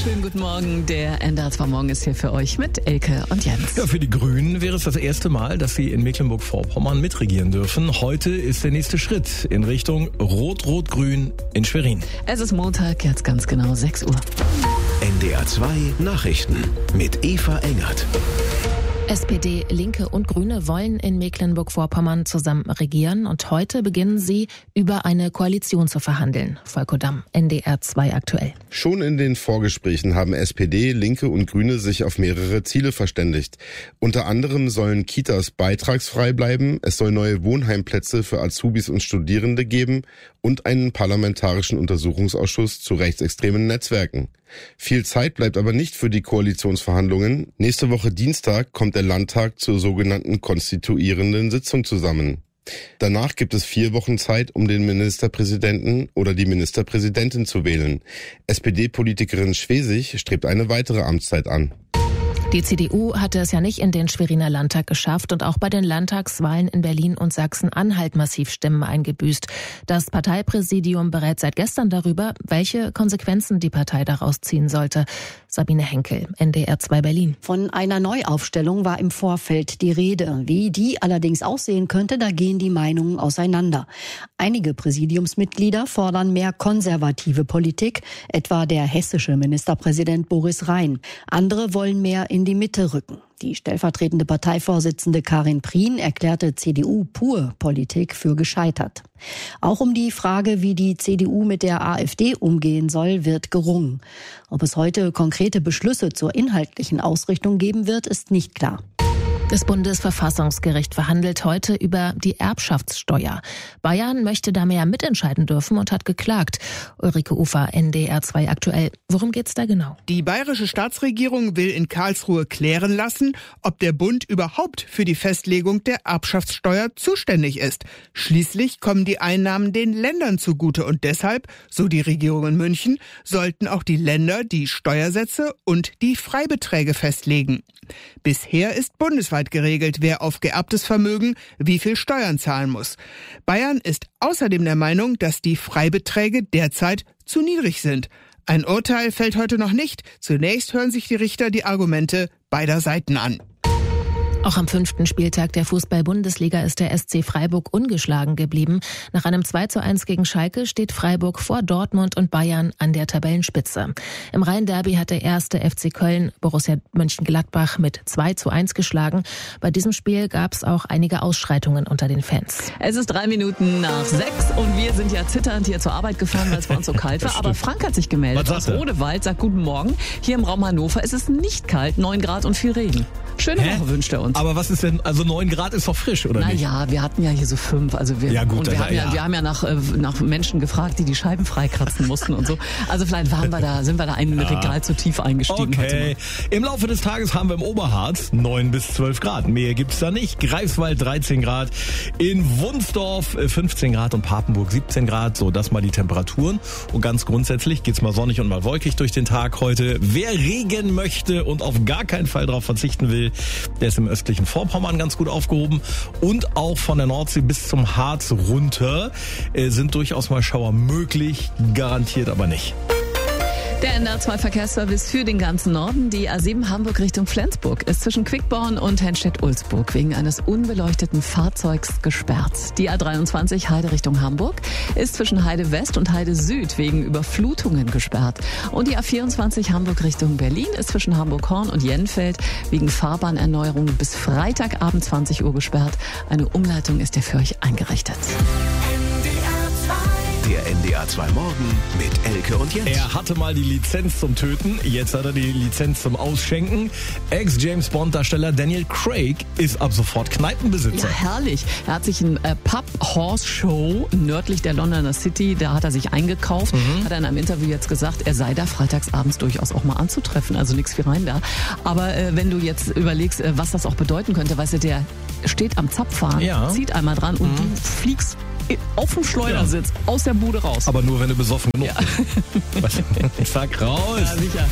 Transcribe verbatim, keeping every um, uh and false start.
Schönen guten Morgen, der N D R zwei Morgen ist hier für euch mit Elke und Jens. Ja, für die Grünen wäre es das erste Mal, dass sie in Mecklenburg-Vorpommern mitregieren dürfen. Heute ist der nächste Schritt in Richtung Rot-Rot-Grün in Schwerin. Es ist Montag, jetzt ganz genau sechs Uhr. N D R zwei Nachrichten mit Eva Engert. S P D, Linke und Grüne wollen in Mecklenburg-Vorpommern zusammen regieren und heute beginnen sie, über eine Koalition zu verhandeln. Volker Damm, N D R zwei aktuell. Schon in den Vorgesprächen haben S P D, Linke und Grüne sich auf mehrere Ziele verständigt. Unter anderem sollen Kitas beitragsfrei bleiben, es soll neue Wohnheimplätze für Azubis und Studierende geben und einen parlamentarischen Untersuchungsausschuss zu rechtsextremen Netzwerken. Viel Zeit bleibt aber nicht für die Koalitionsverhandlungen. Nächste Woche Dienstag kommt der Landtag zur sogenannten konstituierenden Sitzung zusammen. Danach gibt es vier Wochen Zeit, um den Ministerpräsidenten oder die Ministerpräsidentin zu wählen. S P D-Politikerin Schwesig strebt eine weitere Amtszeit an. Die C D U hatte es ja nicht in den Schweriner Landtag geschafft und auch bei den Landtagswahlen in Berlin und Sachsen-Anhalt massiv Stimmen eingebüßt. Das Parteipräsidium berät seit gestern darüber, welche Konsequenzen die Partei daraus ziehen sollte. Sabine Henkel, N D R zwei Berlin. Von einer Neuaufstellung war im Vorfeld die Rede. Wie die allerdings aussehen könnte, da gehen die Meinungen auseinander. Einige Präsidiumsmitglieder fordern mehr konservative Politik, etwa der hessische Ministerpräsident Boris Rhein. Andere wollen mehr in die Mitte rücken. Die stellvertretende Parteivorsitzende Karin Prien erklärte C D U-Pur-Politik für gescheitert. Auch um die Frage, wie die C D U mit der AfD umgehen soll, wird gerungen. Ob es heute konkrete Beschlüsse zur inhaltlichen Ausrichtung geben wird, ist nicht klar. Das Bundesverfassungsgericht verhandelt heute über die Erbschaftssteuer. Bayern möchte da mehr mitentscheiden dürfen und hat geklagt. Ulrike Ufer, N D R zwei aktuell. Worum geht's da genau? Die bayerische Staatsregierung will in Karlsruhe klären lassen, ob der Bund überhaupt für die Festlegung der Erbschaftssteuer zuständig ist. Schließlich kommen die Einnahmen den Ländern zugute und deshalb, so die Regierung in München, sollten auch die Länder die Steuersätze und die Freibeträge festlegen. Bisher ist bundesweit geregelt, wer auf geerbtes Vermögen wie viel Steuern zahlen muss. Bayern ist außerdem der Meinung, dass die Freibeträge derzeit zu niedrig sind. Ein Urteil fällt heute noch nicht. Zunächst hören sich die Richter die Argumente beider Seiten an. Auch am fünften Spieltag der Fußball-Bundesliga ist der S C Freiburg ungeschlagen geblieben. Nach einem zwei zu eins gegen Schalke steht Freiburg vor Dortmund und Bayern an der Tabellenspitze. Im Rhein-Derby hat der erste F C Köln Borussia Mönchengladbach mit zwei zu eins geschlagen. Bei diesem Spiel gab es auch einige Ausschreitungen unter den Fans. Es ist drei Minuten nach sechs und wir sind ja zitternd hier zur Arbeit gefahren, weil es bei uns so kalt war. Aber Frank hat sich gemeldet aus Rodewald, sagt guten Morgen. Hier im Raum Hannover ist es nicht kalt, neun Grad und viel Regen. Schöne Hä? Woche wünscht er uns. Aber was ist denn, also neun Grad ist doch frisch, oder nicht? Naja, wir hatten ja hier so fünf. Also wir, ja, gut, und wir, also, haben ja, ja. wir haben ja nach, äh, nach Menschen gefragt, die die Scheiben freikratzen mussten und so. Also vielleicht waren wir da, sind wir da ein ja. Regal zu tief eingestiegen. Okay. Im Laufe des Tages haben wir im Oberharz neun bis zwölf Grad. Mehr gibt's da nicht. Greifswald dreizehn Grad, in Wunsdorf fünfzehn Grad und Papenburg siebzehn Grad. So, das mal die Temperaturen. Und ganz grundsätzlich geht's mal sonnig und mal wolkig durch den Tag heute. Wer Regen möchte und auf gar keinen Fall darauf verzichten will, der ist im östlichen Vorpommern ganz gut aufgehoben. Und auch von der Nordsee bis zum Harz runter äh, sind durchaus mal Schauer möglich, garantiert aber nicht. Der N D R zwei Verkehrsservice für den ganzen Norden. Die A sieben Hamburg Richtung Flensburg ist zwischen Quickborn und Henstedt-Ulzburg wegen eines unbeleuchteten Fahrzeugs gesperrt. Die A dreiundzwanzig Heide Richtung Hamburg ist zwischen Heide West und Heide Süd wegen Überflutungen gesperrt. Und die A vierundzwanzig Hamburg Richtung Berlin ist zwischen Hamburg-Horn und Jenfeld wegen Fahrbahnerneuerung bis Freitagabend zwanzig Uhr gesperrt. Eine Umleitung ist ja für euch eingerichtet. Der N D R zwei Morgen mit Elke und Jens. Er hatte mal die Lizenz zum Töten, jetzt hat er die Lizenz zum Ausschenken. Ex-James-Bond-Darsteller Daniel Craig ist ab sofort Kneipenbesitzer. Ja, herrlich. Er hat sich ein äh, Pub-Horse-Show nördlich der Londoner City, da hat er sich eingekauft, mhm. hat er in einem Interview jetzt gesagt, er sei da freitagsabends durchaus auch mal anzutreffen, also nichts wie rein da. Aber äh, wenn du jetzt überlegst, äh, was das auch bedeuten könnte, weißt du, der steht am Zapfhahn, ja. zieht einmal dran und mhm. du fliegst auf dem Schleudersitz ja. aus der Bude raus. Aber nur, wenn du besoffen genug ja. bist. Zack, raus. Ja, sicher.